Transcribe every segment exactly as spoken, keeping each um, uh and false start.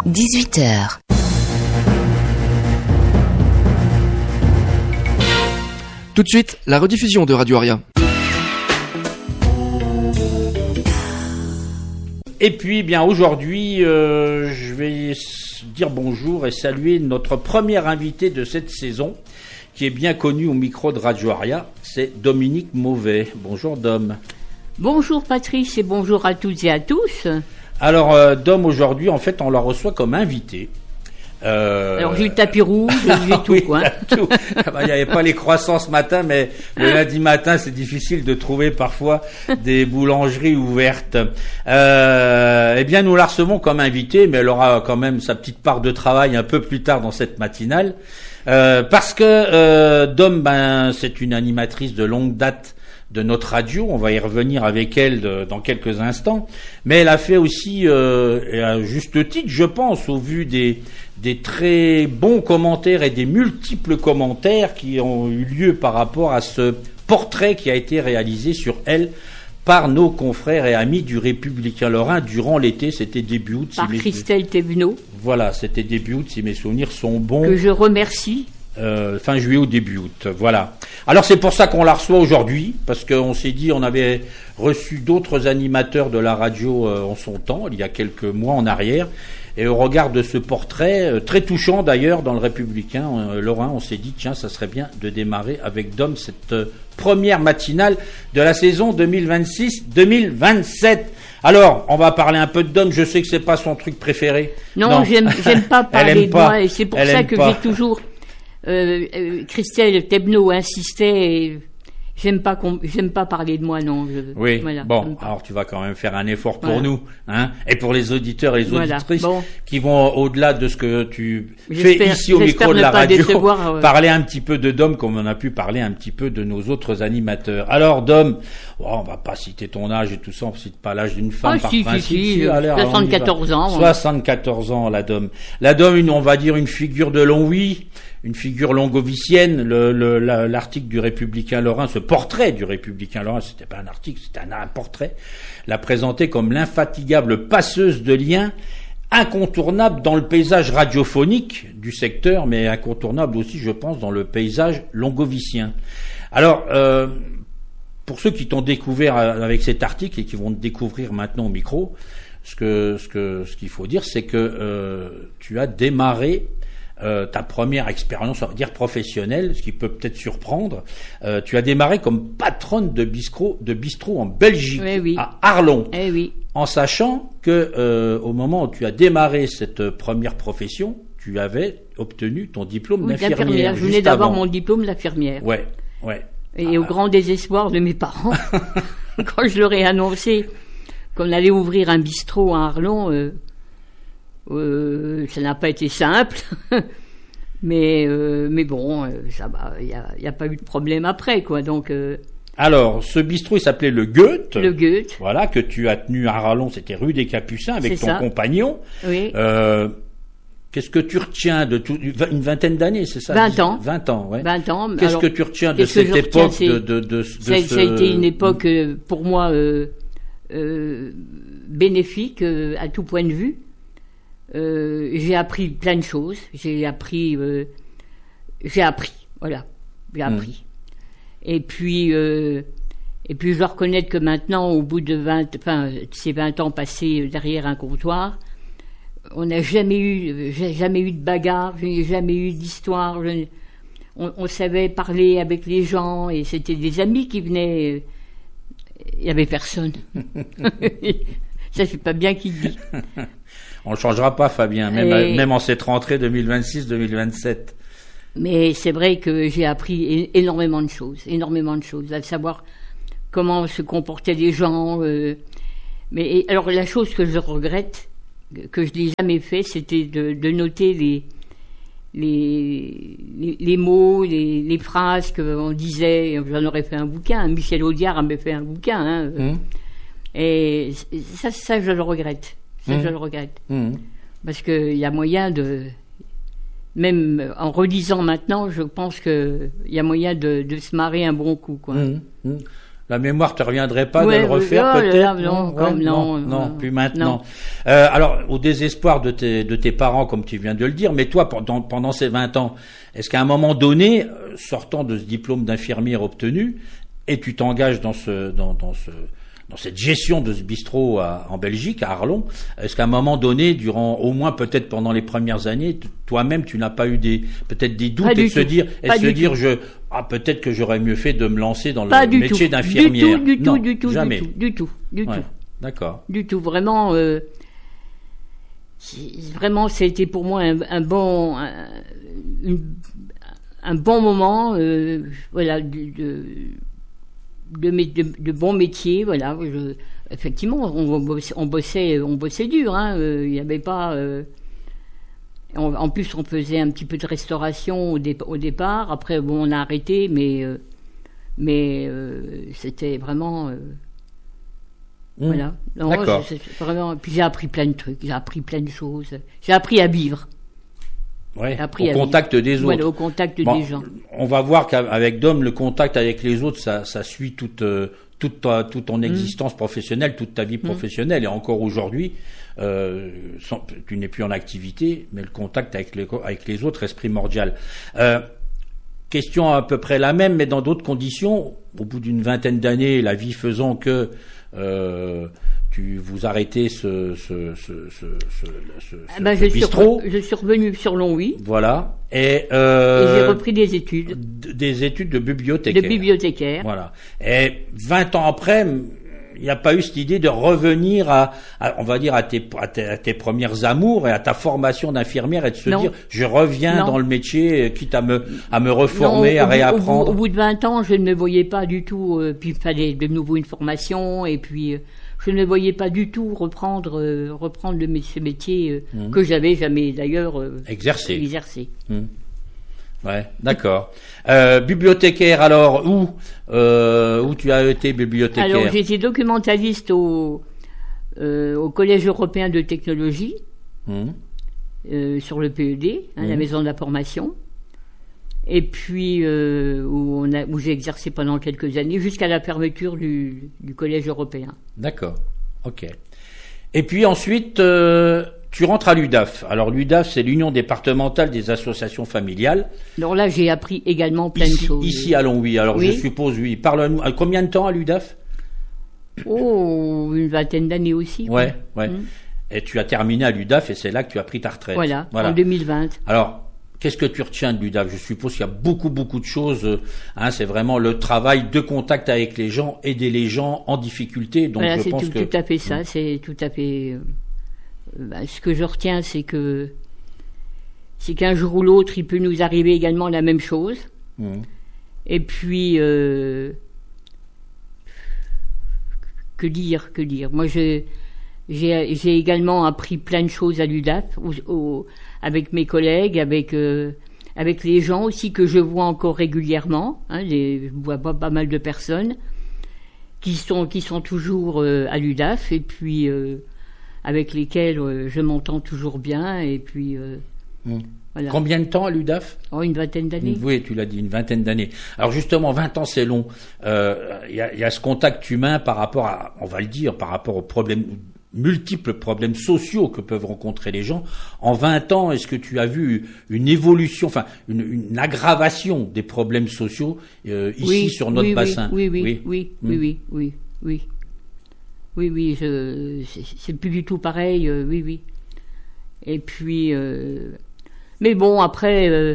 dix-huit heures. Tout de suite, la rediffusion de Radio Aria. Et puis, bien aujourd'hui, euh, je vais dire bonjour et saluer notre premier invité de cette saison, qui est bien connu au micro de Radio Aria, c'est Dominique Mauvet. Bonjour Dom. Bonjour Patrice et bonjour à toutes et à tous. Alors euh, Dom, aujourd'hui, en fait, on la reçoit comme invité. Euh... Alors j'ai eu le tapis rouge, j'ai eu tout oui, quoi. Tout. Il n'y avait pas les croissants ce matin, mais le lundi matin c'est difficile de trouver parfois des boulangeries ouvertes. Euh, eh bien nous la recevons comme invitée, mais elle aura quand même sa petite part de travail un peu plus tard dans cette matinale, euh, parce que euh, Dom, ben c'est une animatrice de longue date de notre radio, on va y revenir avec elle de, dans quelques instants, mais elle a fait aussi, euh, et à juste titre je pense, au vu des, des très bons commentaires et des multiples commentaires qui ont eu lieu par rapport à ce portrait qui a été réalisé sur elle par nos confrères et amis du Républicain Lorrain durant l'été, c'était début août. Par si Christelle mes... Thévenot. Voilà, c'était début août si mes souvenirs sont bons. Que je remercie. Euh, fin juillet ou début août, voilà. Alors c'est pour ça qu'on la reçoit aujourd'hui, parce qu'on s'est dit, on avait reçu d'autres animateurs de la radio euh, en son temps, il y a quelques mois en arrière, et au regard de ce portrait, euh, très touchant d'ailleurs dans le Républicain euh, Lorrain, on s'est dit, tiens, ça serait bien de démarrer avec Dom cette euh, première matinale de la saison deux mille vingt-six deux mille vingt-sept. Alors, on va parler un peu de Dom, je sais que c'est pas son truc préféré. Non, non. j'aime, j'aime pas parler de pas. moi, et c'est pour Elle ça que pas. j'ai toujours... Euh, euh, Christelle Thévenot insistait et j'aime pas qu'on, j'aime pas parler de moi, non. Je, oui, voilà, bon, alors tu vas quand même faire un effort pour voilà. nous, hein, et pour les auditeurs et les voilà. auditrices bon. qui vont au-delà de ce que tu j'espère, fais ici au micro de la radio, décevoir, ouais. parler un petit peu de Dom comme on a pu parler un petit peu de nos autres animateurs. Alors Dom, oh, on va pas citer ton âge et tout ça, on ne cite pas l'âge d'une femme ah, par si, principe. Si, si, si, allez, soixante-quatorze ans. soixante-quatorze ans, la Dom. La Dom, une, on va dire une figure de Longwy, une figure longovicienne. Le, le, la, l'article du Républicain Lorrain, ce portrait du Républicain Lorrain, c'était pas un article, c'était un, un portrait, l'a présenté comme l'infatigable passeuse de liens, incontournable dans le paysage radiophonique du secteur, mais incontournable aussi, je pense, dans le paysage longovicien. Alors, euh, pour ceux qui t'ont découvert avec cet article et qui vont te découvrir maintenant au micro, ce que ce que ce qu'il faut dire, c'est que euh, tu as démarré euh, ta première expérience, on va dire professionnelle, ce qui peut peut-être surprendre. Euh, tu as démarré comme patronne de bistrot de bistrot en Belgique, oui, oui. à Arlon, eh oui. en sachant que euh, au moment où tu as démarré cette première profession, tu avais obtenu ton diplôme oui, d'infirmière. d'infirmière. Je venais d'avoir mon diplôme d'infirmière. Ouais, ouais. Et ah, au grand désespoir de mes parents, quand je leur ai annoncé qu'on allait ouvrir un bistrot à Arlon, euh, euh, ça n'a pas été simple, mais euh, mais bon, euh, ça va, il y a, y a pas eu de problème après, quoi. Donc. Euh, Alors, ce bistrot, il s'appelait le Goethe. Le Goethe. Voilà, que tu as tenu à Arlon, c'était rue des Capucins avec c'est ton ça. compagnon. Oui. Euh, Qu'est-ce que tu retiens de tout, une vingtaine d'années, c'est ça? vingt ans. vingt ans, ouais. vingt ans. Qu'est-ce alors, que tu retiens de cette époque de, de, de, de ça, ce... ça a été une époque, euh, pour moi, euh, euh, bénéfique euh, à tout point de vue. Euh, j'ai appris plein de choses. J'ai appris... Euh, j'ai appris, voilà. J'ai appris. Mmh. Et puis... Euh, et puis, je dois reconnaître que maintenant, au bout de vingt, enfin, ces vingt ans passés derrière un comptoir, on n'a jamais eu, j'ai jamais eu de bagarre, je n'ai jamais eu d'histoire. Je, on, on savait parler avec les gens et c'était des amis qui venaient. Il n'y avait personne. Ça, c'est pas bien qu'il dit. On ne changera pas, Fabien, même, et... même en cette rentrée deux mille vingt-six deux mille vingt-sept. Mais c'est vrai que j'ai appris énormément de choses, énormément de choses, à savoir comment se comportaient les gens. Euh, mais et, alors, la chose que je regrette, que je n'ai jamais fait, c'était de, de noter les, les, les, les mots, les, les phrases qu'on disait. J'en aurais fait un bouquin. Michel Audiard avait fait un bouquin. Hein. Mmh. Et ça, ça, je le regrette. Ça, mmh. je le regrette. Mmh. Parce qu'il y a moyen de... Même en relisant maintenant, je pense qu'il y a moyen de, de se marrer un bon coup, quoi. Mmh. Mmh. La mémoire te reviendrait pas ouais, de le refaire oh, peut-être là, non, ouais, comme, non, non, non, non, plus maintenant. non. Euh, alors, au désespoir de tes, de tes parents, comme tu viens de le dire, mais toi, pendant, pendant ces vingt ans, est-ce qu'à un moment donné, sortant de ce diplôme d'infirmière obtenu, et tu t'engages dans ce, dans, dans ce, dans cette gestion de ce bistrot à, en Belgique, à Arlon, est-ce qu'à un moment donné, durant, au moins peut-être pendant les premières années, toi-même, tu n'as pas eu des, peut-être des doutes pas et de se tout. dire, et pas se dire, tout. je, ah, peut-être que j'aurais mieux fait de me lancer dans pas le métier tout. d'infirmière. Du tout, du non, tout, du tout, jamais. du tout, du tout, du Ouais, tout. d'accord. Du tout, vraiment, euh, vraiment, ça a été pour moi un, un bon, un, une, un bon moment, euh, voilà, de, de, de, de, de bons métiers, voilà. Je, effectivement, on bossait, on bossait, on bossait dur, hein. Il euh, n'y avait pas. Euh, on, en plus, on faisait un petit peu de restauration au, dé, au départ. Après, bon, on a arrêté, mais euh, mais euh, c'était vraiment. Euh, Mmh. Voilà. Non, D'accord. c'est, c'est vraiment. Puis j'ai appris plein de trucs, j'ai appris plein de choses. J'ai appris à vivre. Ouais, Appris au à contact vivre. des autres. Voilà, au contact Bon, des gens. On va voir qu'avec Dom, le contact avec les autres, ça, ça suit toute, euh, toute, ta, toute ton existence mmh. professionnelle, toute ta vie professionnelle. Mmh. Et encore aujourd'hui, euh, sans, tu n'es plus en activité, mais le contact avec les, avec les autres reste primordial. Euh, question à peu près la même, mais dans d'autres conditions. Au bout d'une vingtaine d'années, la vie faisant que euh, tu vous arrêtez ce, ce, ce, ce, ce, ce, ah ben, ce je bistrot. Suis, je suis revenu sur Longwy. Voilà. Et, euh, et j'ai repris des études. Des études de bibliothécaire. De bibliothécaire. Voilà. Et vingt ans après, il n'y a pas eu cette idée de revenir à, à on va dire, à tes, à tes, à tes premières amours et à ta formation d'infirmière et de se non. dire, je reviens non. dans le métier, quitte à me, à me reformer, non, au, à réapprendre. Au bout, au bout de vingt ans, je ne me voyais pas du tout, euh, puis il fallait de nouveau une formation, et puis euh, je ne me voyais pas du tout reprendre, euh, reprendre le, ce métier euh, mmh. que j'avais jamais d'ailleurs euh, exercé. exercé. Mmh. Ouais, d'accord. Euh, bibliothécaire, alors, où euh, où tu as été bibliothécaire? Alors, j'étais documentaliste au, euh, au Collège européen de technologie, mmh. euh, sur le P E D, hein, mmh. la maison de la formation, et puis euh, où, on a, où j'ai exercé pendant quelques années, jusqu'à la fermeture du, du Collège européen. D'accord, ok. Et puis ensuite... Euh tu rentres à l'U D A F. Alors l'U D A F, c'est l'Union départementale des associations familiales. Alors là, j'ai appris également plein ici, de choses. Ici à Longwy. Alors oui. je suppose, oui. Parle-nous. Combien de temps à l'U D A F? Oh, une vingtaine d'années aussi. Ouais, ouais. Mmh. Et tu as terminé à l'U D A F et c'est là que tu as pris ta retraite. Voilà, voilà. En deux mille vingt. Alors, qu'est-ce que tu retiens de l'U D A F? Je suppose qu'il y a beaucoup, beaucoup de choses. Hein, c'est vraiment le travail de contact avec les gens, aider les gens en difficulté. Donc voilà, je c'est pense tout, que tout à fait ça. Mmh. C'est tout à fait. Euh... Ben, ce que je retiens, c'est que c'est qu'un jour ou l'autre, il peut nous arriver également la même chose. Mmh. Et puis, euh, que dire, que dire. Moi, je, j'ai, j'ai également appris plein de choses à l'U D A F, au, au, avec mes collègues, avec euh, avec les gens aussi que je vois encore régulièrement. Hein, les, je vois pas, pas mal de personnes qui sont qui sont toujours euh, à l'U D A F, et puis. Euh, avec lesquels euh, je m'entends toujours bien, et puis euh, mmh. voilà. Combien de temps à l'U D A F? Oh, une vingtaine d'années. Oui, tu l'as dit, une vingtaine d'années. Alors justement, vingt ans, c'est long. Il euh, y, a, y a ce contact humain par rapport à, on va le dire, par rapport aux problèmes, multiples problèmes sociaux que peuvent rencontrer les gens. En vingt ans, est-ce que tu as vu une évolution, enfin une, une aggravation des problèmes sociaux euh, ici oui, sur notre oui, bassin? Oui, oui, oui, oui, mmh. oui, oui, oui, oui. Oui, oui, je, c'est, c'est plus du tout pareil, euh, oui, oui. Et puis, euh, mais bon, après, euh,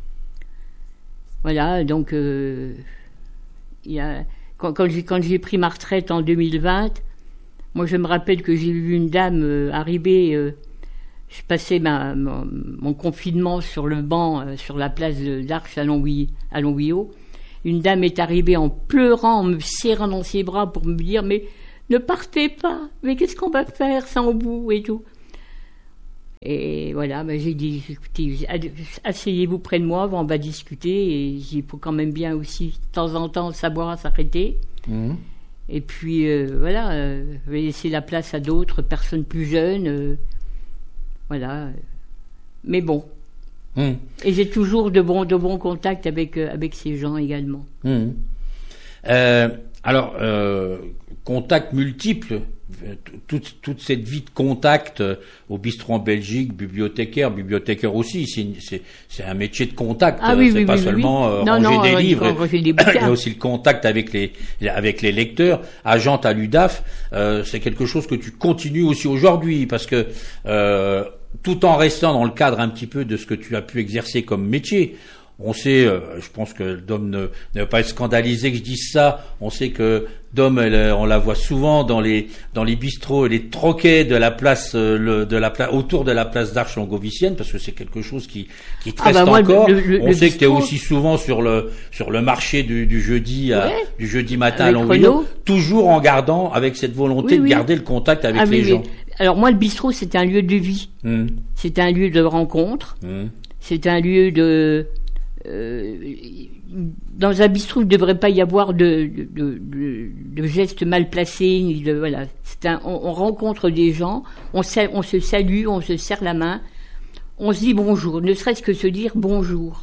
voilà, donc, euh, y a, quand, quand, j'ai, quand j'ai pris ma retraite en deux mille vingt, moi je me rappelle que j'ai vu une dame euh, arriver, euh, je passais ma, mon, mon confinement sur le banc, euh, sur la place de l'Arche à Longwy, à Longwy-Haut. Une dame est arrivée en pleurant, en me serrant dans ses bras pour me dire, mais ne partez pas, mais qu'est-ce qu'on va faire sans vous et tout. Et voilà, ben j'ai dit, écoutez, asseyez-vous près de moi, on va discuter, et il faut quand même bien aussi, de temps en temps, savoir s'arrêter. Mmh. Et puis, euh, voilà, euh, je vais laisser la place à d'autres personnes plus jeunes, euh, voilà. Mais bon. Mmh. Et j'ai toujours de bons, de bons contacts avec, euh, avec ces gens également. Mmh. Euh, Alors, euh, contact multiple, toute, toute cette vie de contact euh, au bistrot en Belgique, bibliothécaire, bibliothécaire aussi, c'est, c'est, c'est un métier de contact. Ah, oui, c'est oui, pas oui, seulement oui. euh, Non, ranger non, des euh, livres. ranger des Il y bouquins. a aussi le contact avec les avec les lecteurs. Agente à l'U D A F, euh, c'est quelque chose que tu continues aussi aujourd'hui parce que euh, tout en restant dans le cadre un petit peu de ce que tu as pu exercer comme métier. On sait, euh, je pense que Dom ne, ne va pas être scandalisé que je dise ça. On sait que Dom, elle, on la voit souvent dans les dans les bistrots et les troquets de la place, euh, le, de la place autour de la place d'Arche longovicienne, parce que c'est quelque chose qui qui te Ah reste bah moi, encore. le- le- on le sait que tu es bistrot- aussi souvent sur le sur le marché du, du jeudi à, Ouais. du jeudi matin Avec à Longville, Renaud. toujours en gardant avec cette volonté Oui, de oui. garder le contact avec Ah, les oui, oui. gens. Alors moi, le bistrot, c'est un lieu de vie. Hum, C'est un lieu de rencontre. hum. C'est un lieu de... euh, dans un bistrot, il ne devrait pas y avoir de, de, de, de- de gestes mal placés. Ni de, voilà. C'est un, on, on rencontre des gens, on, sa- on se salue, on se serre la main, on se dit bonjour, ne serait-ce que se dire bonjour.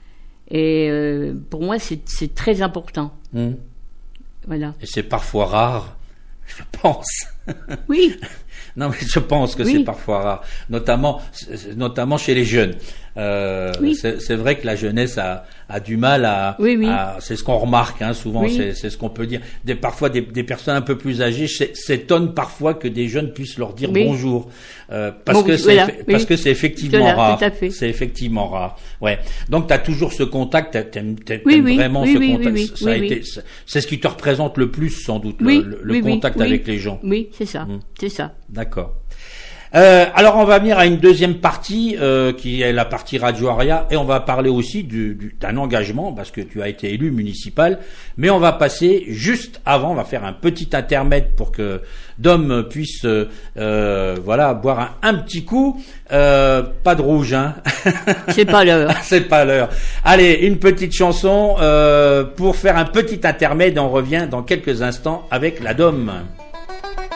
Et euh, pour moi, c'est, c'est très important. Hum. Voilà. Et c'est parfois rare, je pense. Oui, Non, mais je pense que Oui. c'est parfois rare, notamment, notamment chez les jeunes. Euh, Oui. c'est, c'est vrai que la jeunesse a, a du mal à, Oui, oui. à- c'est ce qu'on remarque, hein, souvent, Oui. c'est, c'est ce qu'on peut dire. Des, parfois, des, des personnes un peu plus âgées s'é- s'étonnent parfois que des jeunes puissent leur dire Oui. bonjour, euh, parce Bon, que c'est, voilà, effe- oui. parce que c'est effectivement Voilà, rare. tout à fait. C'est effectivement rare. Ouais. Donc, t'as toujours ce contact, t'a- t'aimes, t'aimes, Oui, t'aimes oui, vraiment oui, ce oui, contact. oui, oui, Ça a oui, été, oui. c'est- c'est ce qui te représente le plus, sans doute, le- oui, le, le oui, oui, contact oui. avec les gens. Oui, c'est ça, Hum. c'est ça. D'accord. Euh, alors on va venir à une deuxième partie euh, qui est la partie Radio Aria et on va parler aussi du, du, d'un engagement parce que tu as été élu municipal, mais on va passer juste avant, on va faire un petit intermède pour que Dom puisse euh, euh, voilà boire un, un petit coup, euh, pas de rouge hein. C'est pas l'heure. C'est pas l'heure. Allez, une petite chanson euh, pour faire un petit intermède, on revient dans quelques instants avec la Dom.